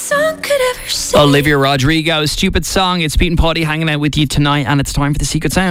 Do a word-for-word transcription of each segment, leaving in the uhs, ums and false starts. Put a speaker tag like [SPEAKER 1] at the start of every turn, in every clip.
[SPEAKER 1] song could ever sing.
[SPEAKER 2] Olivia Rodrigo, Stupid Song. It's Pete and Potty hanging out with you tonight, and it's time for the Secret Sound.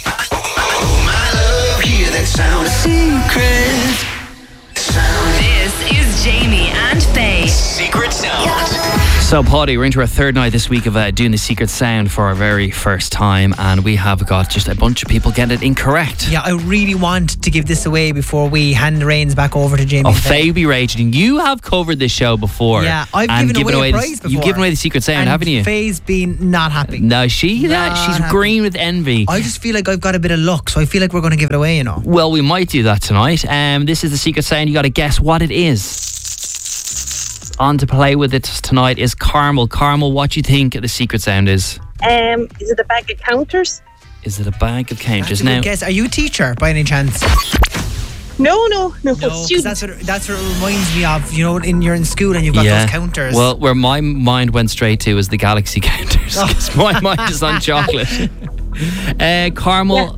[SPEAKER 3] Oh my love, hear that sound. Secret sound.
[SPEAKER 4] This is Jamie and Faye.
[SPEAKER 3] Secret sound.
[SPEAKER 2] So, Potty, we're into our third night this week of uh, doing the Secret Sound for our very first time, and we have got just a bunch of people getting it incorrect.
[SPEAKER 5] Yeah, I really want to give this away before we hand the reins back over to Jamie.
[SPEAKER 2] Oh, Faye be raging. You have covered this show before.
[SPEAKER 5] Yeah, I've
[SPEAKER 2] and
[SPEAKER 5] given away a
[SPEAKER 2] the,
[SPEAKER 5] prize before.
[SPEAKER 2] You've given away the Secret Sound,
[SPEAKER 5] and
[SPEAKER 2] haven't you?
[SPEAKER 5] Faye's been not happy.
[SPEAKER 2] No, she that
[SPEAKER 5] Not
[SPEAKER 2] she's
[SPEAKER 5] happy.
[SPEAKER 2] green with envy.
[SPEAKER 5] I just feel like I've got a bit of luck, so I feel like we're going to give it away, you know.
[SPEAKER 2] Well, we might do that tonight. Um, this is the Secret Sound. You got to guess what it is. On to play with it tonight is Carmel. Carmel, what do you think the Secret Sound is?
[SPEAKER 6] Um, is it a bag of counters?
[SPEAKER 2] Is it a bag of counters?
[SPEAKER 5] That's a
[SPEAKER 2] Now,
[SPEAKER 5] good guess. Are you a teacher by any chance?
[SPEAKER 6] No, no, no.
[SPEAKER 5] No, 'cause
[SPEAKER 6] student.
[SPEAKER 5] that's what that's what it reminds me of. You know, in you're in school and you've got
[SPEAKER 2] yeah.
[SPEAKER 5] those counters.
[SPEAKER 2] Well, where my mind went straight to is the Galaxy counters.
[SPEAKER 5] Oh.
[SPEAKER 2] 'Cause my mind is on chocolate. uh, Carmel,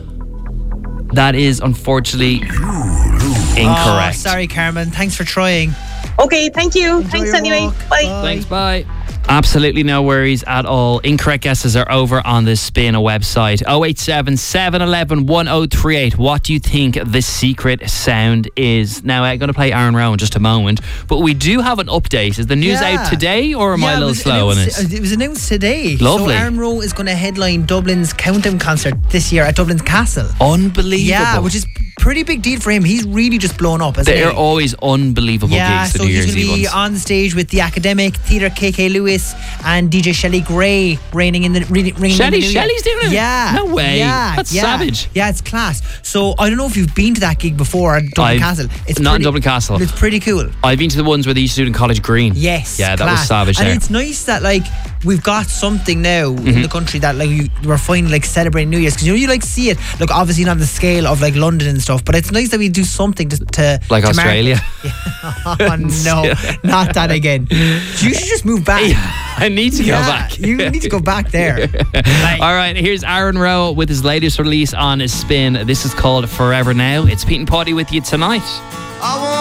[SPEAKER 2] that is unfortunately incorrect.
[SPEAKER 5] Oh, sorry, Carmen. Thanks for trying.
[SPEAKER 6] Okay, thank you.
[SPEAKER 5] Enjoy
[SPEAKER 6] Thanks
[SPEAKER 5] your
[SPEAKER 6] anyway.
[SPEAKER 5] walk.
[SPEAKER 6] Bye.
[SPEAKER 5] Bye.
[SPEAKER 2] Thanks, bye. Absolutely no worries at all. Incorrect guesses are over on the Spin website. oh eight seven, seven one one, one oh three eight. What do you think the Secret Sound is? Now, I'm going to play Aaron Rowe in just a moment, but we do have an update. Is the news
[SPEAKER 5] Yeah.
[SPEAKER 2] out today, or am
[SPEAKER 5] Yeah,
[SPEAKER 2] I a
[SPEAKER 5] it
[SPEAKER 2] little
[SPEAKER 5] was
[SPEAKER 2] slow on
[SPEAKER 5] announced-
[SPEAKER 2] it?
[SPEAKER 5] It was announced today.
[SPEAKER 2] Lovely.
[SPEAKER 5] So Aaron Rowe is going to headline Dublin's Countdown concert this year at Dublin's Castle.
[SPEAKER 2] Unbelievable.
[SPEAKER 5] Yeah, which is pretty big deal for him. He's really just blown up, isn't
[SPEAKER 2] They're
[SPEAKER 5] he?
[SPEAKER 2] always unbelievable
[SPEAKER 5] Yeah,
[SPEAKER 2] gigs, the
[SPEAKER 5] so
[SPEAKER 2] New
[SPEAKER 5] he's
[SPEAKER 2] Year's
[SPEAKER 5] going to
[SPEAKER 2] Eve
[SPEAKER 5] be
[SPEAKER 2] ones.
[SPEAKER 5] on stage with the Academic, Theatre K K Lewis, and D J Shelley Gray reigning in the ringing in
[SPEAKER 2] Shelley-
[SPEAKER 5] the new year.
[SPEAKER 2] Shelley's doing it?
[SPEAKER 5] Yeah,
[SPEAKER 2] No way.
[SPEAKER 5] Yeah,
[SPEAKER 2] That's
[SPEAKER 5] yeah.
[SPEAKER 2] savage.
[SPEAKER 5] Yeah, it's class. So I don't know if you've been to that gig before at Dublin
[SPEAKER 2] I've-
[SPEAKER 5] Castle. It's
[SPEAKER 2] not in
[SPEAKER 5] pretty-
[SPEAKER 2] Dublin Castle.
[SPEAKER 5] It's pretty cool.
[SPEAKER 2] I've been to the ones where they used to do it in College Green.
[SPEAKER 5] Yes,
[SPEAKER 2] Yeah, that was
[SPEAKER 5] class.
[SPEAKER 2] savage
[SPEAKER 5] And
[SPEAKER 2] there.
[SPEAKER 5] it's nice that like we've got something now
[SPEAKER 2] Mm-hmm.
[SPEAKER 5] in the country that like you, we're finally like celebrating New Year's, because you know you like see it like obviously not on the scale of like London and stuff, but it's nice that we do something to, to
[SPEAKER 2] Like
[SPEAKER 5] to
[SPEAKER 2] Australia.
[SPEAKER 5] Mark- oh no, not that again. You should just move back.
[SPEAKER 2] I need to
[SPEAKER 5] Yeah,
[SPEAKER 2] go back.
[SPEAKER 5] You need to go back there. Like-
[SPEAKER 2] All right, here's Aaron Rowe with his latest release on his Spin. This is called Forever Now. It's Pete and Potty with you tonight.
[SPEAKER 3] I want